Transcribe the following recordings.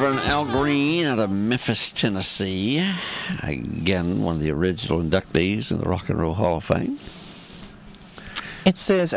Reverend Al Green out of Memphis, Tennessee. Again, one of the original inductees in the Rock and Roll Hall of Fame. It says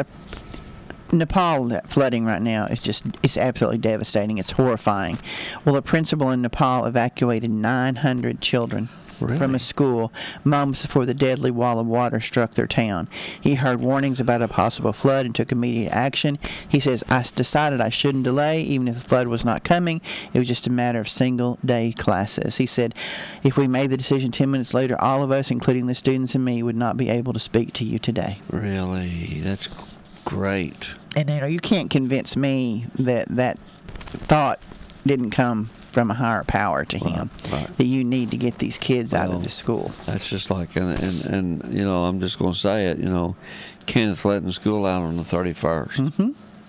Nepal flooding right now it's absolutely devastating. It's horrifying. Well, a principal in Nepal evacuated 900 children from a school moments before the deadly wall of water struck their town. He heard warnings about a possible flood and took immediate action. He says, I decided I shouldn't delay, even if the flood was not coming. It was just a matter of single-day classes. He said, if we made the decision 10 minutes later, all of us, including the students and me, would not be able to speak to you today. Really? That's great. And you can't convince me that thought didn't come from a higher power to him, that you need to get these kids out of this school. That's just like, and I'm just going to say it, Kenneth letting school out on the 31st. Mm-hmm.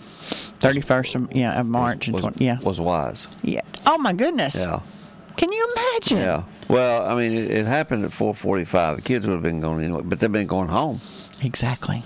31st of March. Was wise. Yeah. Oh, my goodness. Yeah. Can you imagine? Yeah. Well, I mean, it happened at 4:45. The kids would have been going anyway, but they've been going home. Exactly.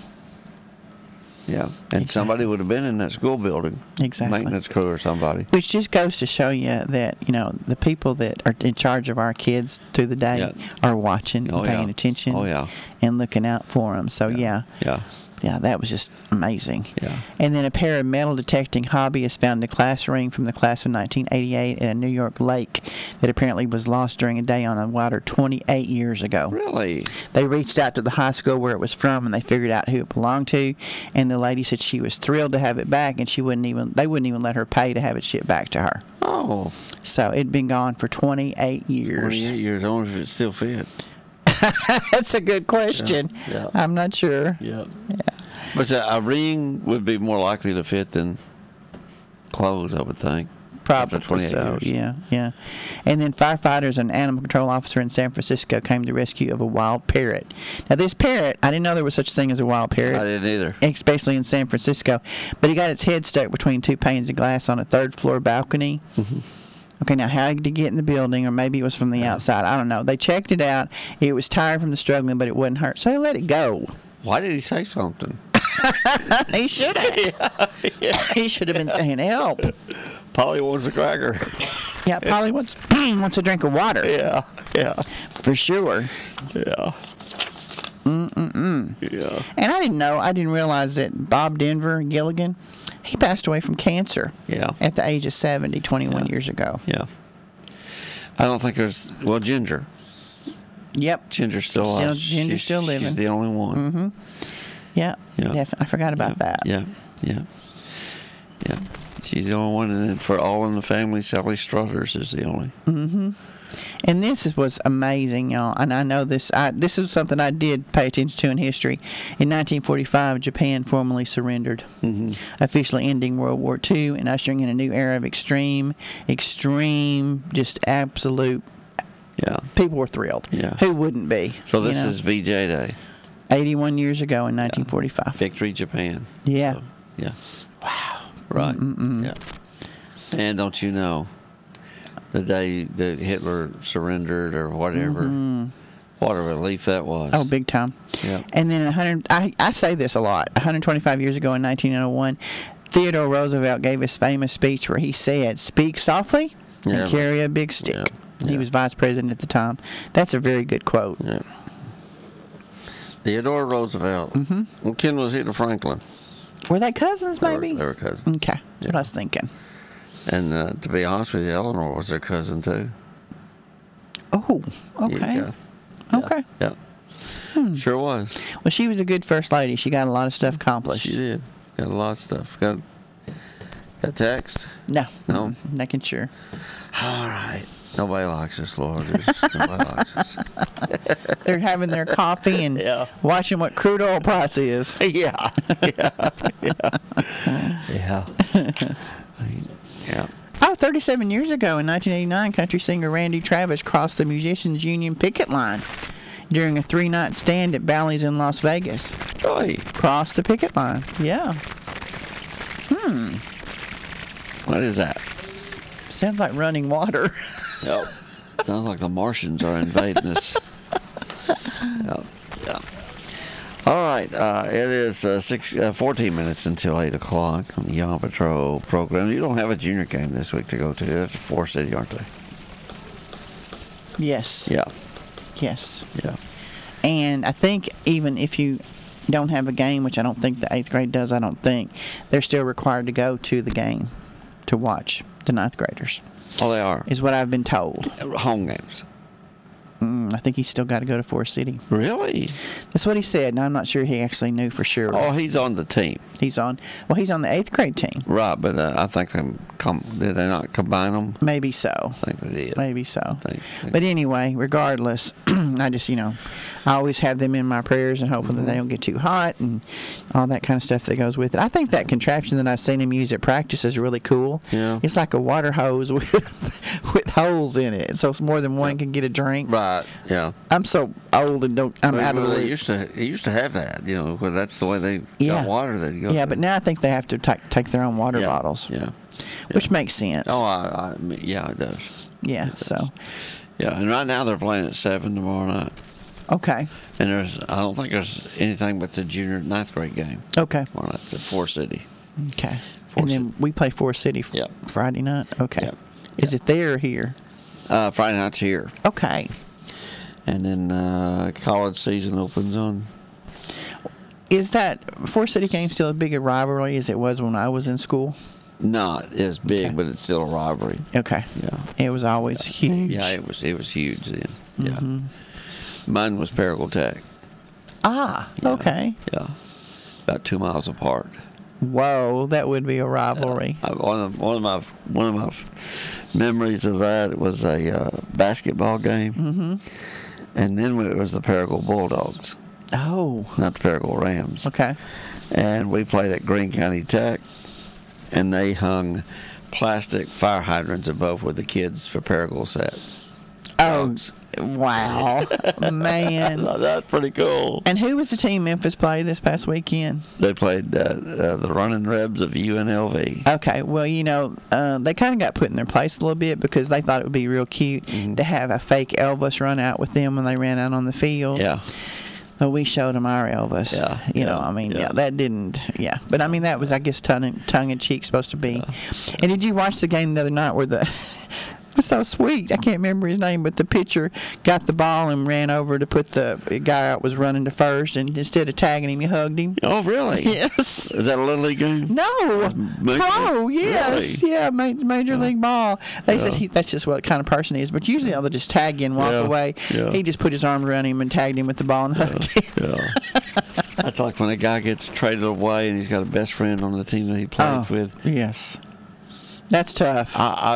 Yeah, and somebody would have been in that school building. Exactly. Maintenance crew or somebody. Which just goes to show you that, the people that are in charge of our kids through the day are watching and paying attention and looking out for them. So, yeah. Yeah, that was just amazing. Yeah. And then a pair of metal detecting hobbyists found a class ring from the class of 1988 at a New York lake that apparently was lost during a day on a water 28 years ago. Really? They reached out to the high school where it was from, and they figured out who it belonged to. And the lady said she was thrilled to have it back, and they wouldn't even let her pay to have it shipped back to her. Oh. So it'd been gone for 28 years. 28 years. I wonder if it still fit. That's a good question. Yeah. I'm not sure. Yeah. But a ring would be more likely to fit than clothes, I would think. Probably so, yeah. And then firefighters and animal control officer in San Francisco came to the rescue of a wild parrot. Now, this parrot, I didn't know there was such a thing as a wild parrot. I didn't either. Especially in San Francisco. But he got its head stuck between two panes of glass on a third-floor balcony. Mm-hmm. Okay, now how did he get in the building, or maybe it was from the outside? I don't know. They checked it out. It was tired from the struggling, but it wouldn't hurt, so they let it go. Why did he say something? He should have. He should have been saying, help. Polly wants a cracker. Yeah, Polly wants a drink of water. Yeah. For sure. Yeah. Yeah. And I didn't realize that Bob Denver Gilligan, he passed away from cancer. Yeah. At the age of 70, 21 years ago. Yeah. I don't think there's, Ginger. Yep. Ginger's still alive. Ginger's still living. She's the only one. Mm-hmm. Yeah. I forgot about that. Yeah. She's the only one, and then for All in the Family, Sally Struthers is the only. Mm-hmm. And this was amazing, y'all. And I know this. This is something I did pay attention to in history. In 1945, Japan formally surrendered, officially ending World War II and ushering in a new era of extreme, just absolute. Yeah. People were thrilled. Yeah. Who wouldn't be? So this is VJ Day. 81 years ago in 1945. Victory Japan. Yeah. So, yeah. Wow. Right. Yeah. And don't you know, the day that Hitler surrendered or whatever, what a relief that was. Oh, big time. Yeah. And then I say this a lot. 125 years ago in 1901, Theodore Roosevelt gave his famous speech where he said, "Speak softly and carry a big stick." Yeah. He was vice president at the time. That's a very good quote. Yeah. Theodore Roosevelt. Well, Ken was he to Franklin. Were they cousins, maybe? They were cousins. Okay, that's what I was thinking. And to be honest with you, Eleanor was their cousin, too. Oh, okay. Okay. Yeah. Sure was. Well, she was a good first lady. She got a lot of stuff accomplished. She did. Got a lot of stuff. Got text? No. No? Making sure. All right. Nobody likes us, Lord. Nobody likes us. They're having their coffee and watching what crude oil price is. Yeah. Oh, 37 years ago in 1989, country singer Randy Travis crossed the Musicians Union picket line during a 3-night stand at Bally's in Las Vegas. Really? Crossed the picket line. Yeah. What is that? Sounds like running water. Yep. Sounds like the Martians are invading us. Yeah. All right, it is 14 minutes until 8 o'clock on the Young Patrol program. You don't have a junior game this week to go to. That's Forest City, aren't they? Yes. Yeah. Yes. Yeah. And I think even if you don't have a game, which I don't think the 8th grade does, I don't think, they're still required to go to the game to watch the 9th graders, Oh, they are. is what I've been told. Home games. I think he's still got to go to Forest City. Really? That's what he said. Now, I'm not sure he actually knew for sure. Oh, he's on the team. He's on the 8th grade team. Right, but I think did they not combine them? Maybe so. I think they did. Maybe so. Think. But anyway, regardless, I just, I always have them in my prayers and hoping that they don't get too hot and all that kind of stuff that goes with it. I think that contraption that I've seen him use at practice is really cool. Yeah. It's like a water hose with holes in it, so it's more than one can get a drink. Right. Yeah. I'm so old and I'm out of the They loop. used to have that, where that's the way they Yeah. got water. They go. Yeah, but now I think they have to take their own water bottles, Yeah. which makes sense. Oh, yeah, it does. Yeah, It does. so Yeah, and right now they're playing at 7 tomorrow night. okay. And I don't think there's anything but the junior 9th grade game. Okay. Tomorrow night. It's at Forest City. Okay. Forest And then we play Forest City Yep. Friday night? Okay. Yep. Is it there or here? Friday night's here. Okay. And then college season opens on. Is that Forest City game still as big a rivalry as it was when I was in school? Not as big, Okay. but it's still a rivalry. Okay. Yeah. It was always huge. Yeah, it was huge then. Yeah. Mm-hmm. Mine was Paragould Tech. Ah, Yeah. okay. Yeah. About 2 miles apart. Whoa, that would be a rivalry. One of my memories of that was a basketball game, and then it was the Paragould Bulldogs, Oh, not the Paragould Rams. okay. And we played at Greene County Tech, and they hung plastic fire hydrants above where the kids for Paragould sat. Oh, wow, man. That's pretty cool. And who was the team Memphis played this past weekend? They played the Running Rebs of UNLV. Okay, well, they kind of got put in their place a little bit because they thought it would be real cute to have a fake Elvis run out with them when they ran out on the field. Yeah. So we showed them our Elvis. Yeah. That didn't, But I mean, that was, I guess, tongue in cheek supposed to be. Yeah. And did you watch the game the other night where it was so sweet? I can't remember his name, but the pitcher got the ball and ran over to put the guy out was running to first, and instead of tagging him, he hugged him. Oh, really? Yes. Is that a Little League game? No, Major pro, League? yes, Really? yeah, major league ball. They said that's just what kind of person he is. But usually they'll just tag you and walk Yeah, away. yeah. He just put his arm around him and tagged him with the ball and hugged him. Yeah. That's like when a guy gets traded away and he's got a best friend on the team that he played with. Yes, that's tough.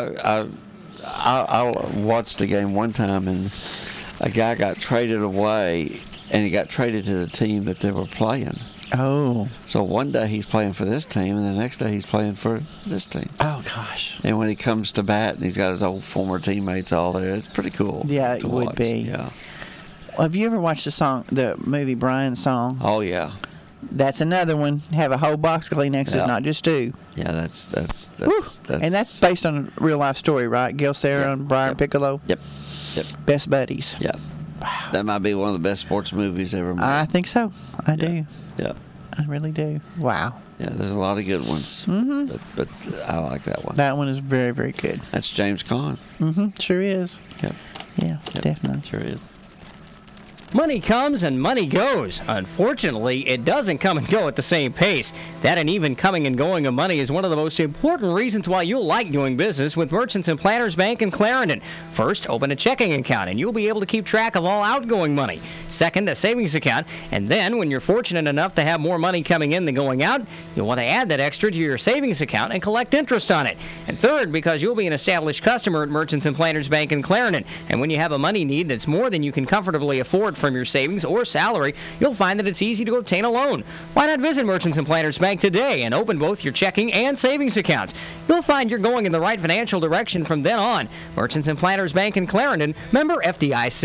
I watched the game one time, and a guy got traded away, and he got traded to the team that they were playing. Oh, So one day he's playing for this team, and the next day he's playing for this team. oh gosh. And when he comes to bat, and he's got his old former teammates all there, it's pretty cool. Yeah, to it would watch. be. Yeah. Have you ever watched the movie Brian's Song? Oh yeah. That's another one. Have a whole box of Kleenexes, Yeah. not just two. Yeah, that's And that's based on a real life story, right? Gil Sarah and Brian Piccolo, Yep. best buddies. Yep. That might be one of the best sports movies ever made. I think so. I do. Yep. I really do. Wow. Yeah, there's a lot of good ones. Mm-hmm. But I like that one. That one is very, very good. That's James Caan. Sure is. Yep. Yeah, Yep. definitely. Sure is. Money comes and money goes. Unfortunately, it doesn't come and go at the same pace. That uneven coming and going of money is one of the most important reasons why you'll like doing business with Merchants and Planners Bank in Clarendon. First, open a checking account and you'll be able to keep track of all outgoing money. Second, a savings account. And then, when you're fortunate enough to have more money coming in than going out, you'll want to add that extra to your savings account and collect interest on it. And third, because you'll be an established customer at Merchants and Planners Bank in Clarendon. And when you have a money need that's more than you can comfortably afford from your savings or salary, you'll find that it's easy to obtain a loan. Why not visit Merchants and Planners Bank today and open both your checking and savings accounts? You'll find you're going in the right financial direction from then on. Merchants and Planners Bank in Clarendon, member FDIC.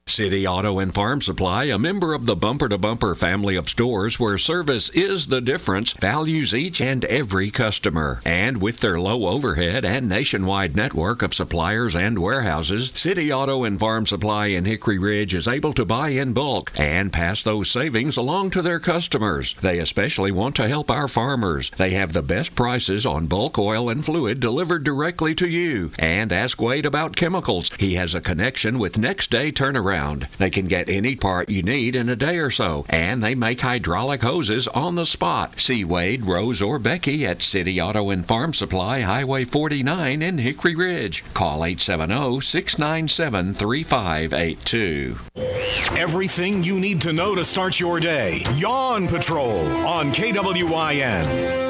City Auto and Farm Supply, a member of the Bumper to Bumper family of stores where service is the difference, values each and every customer. And with their low overhead and nationwide network of suppliers and warehouses, City Auto and Farm Supply in Hickory Ridge is able to buy in bulk and pass those savings along to their customers. They especially want to help our farmers. They have the best prices on bulk oil and fluid delivered directly to you. And ask Wade about chemicals. He has a connection with next day turnaround. They can get any part you need in a day or so, and they make hydraulic hoses on the spot. See Wade, Rose, or Becky at City Auto and Farm Supply, Highway 49 in Hickory Ridge. Call 870-697-3582. Everything you need to know to start your day. Yawn Patrol on KWIN.